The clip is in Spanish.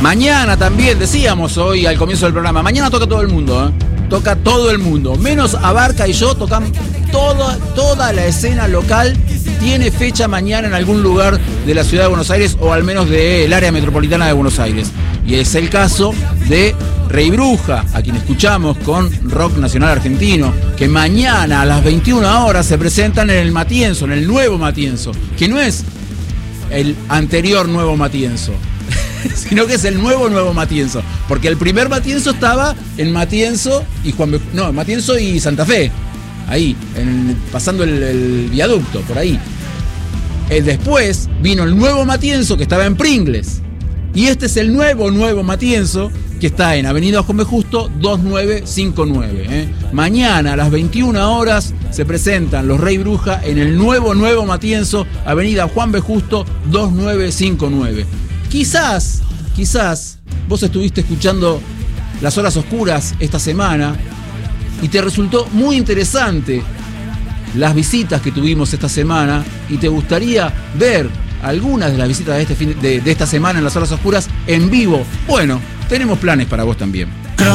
Mañana también, decíamos hoy al comienzo del programa, mañana toca todo el mundo, toca todo el mundo, menos Abarca y yo, tocan toda la escena local. Tiene fecha mañana en algún lugar de la ciudad de Buenos Aires o al menos del área metropolitana de Buenos Aires. Y es el caso de Rey Bruja, a quien escuchamos con Rock Nacional Argentino, que mañana a las 21 horas se presentan en el Matienzo, en el nuevo Matienzo, que no es el anterior nuevo Matienzo, sino que es el nuevo Matienzo, porque el primer Matienzo estaba en Matienzo y Matienzo y Santa Fe, ahí, pasando el viaducto, por ahí. Después vino el nuevo Matienzo, que estaba en Pringles, y este es el nuevo Matienzo, que está en Avenida Juan B. Justo 2959. Mañana a las 21 horas se presentan los Rey Bruja en el nuevo Matienzo, Avenida Juan B. Justo 2959. Quizás vos estuviste escuchando Las Horas Oscuras esta semana y te resultó muy interesante las visitas que tuvimos esta semana y te gustaría ver algunas de las visitas de esta semana en Las Horas Oscuras en vivo. Bueno, tenemos planes para vos también.